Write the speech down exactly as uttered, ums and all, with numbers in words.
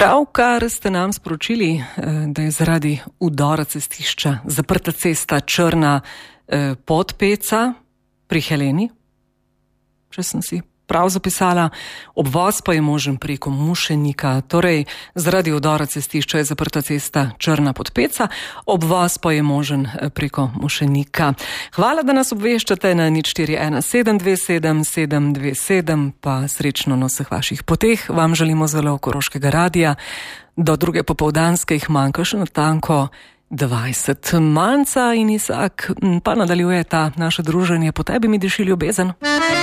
Pravkar ste nam sporočili, da je zaradi udora cestišča zaprta cesta Črna Podpeca pri Heleni. Če sem si prav zapisala, obvoz pa je možen preko Mušenika. Torej, zaradi udora cestišča je zaprta cesta Črna Podpeca, obvoz pa je možen preko Mušenika. Hvala, da nas obveščate na nič štiri ena sedem dve sedem sedem dve sedem, pa srečno na vseh vaših poteh. Vam želimo zelo Koroškega radia. Do druge popoldanske jih manjka še natanko dvajset. Manca in Isak pa nadaljujeta naše druženje. Po tebi mi diši ljubezen.